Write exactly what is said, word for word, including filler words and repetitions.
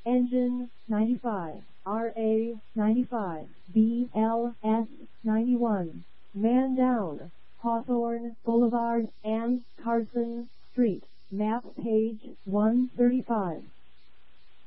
Engine ninety-five, R A ninety-five, B L S ninety-one. Man down. Hawthorne Boulevard and Carson Street. Map page one thirty-five.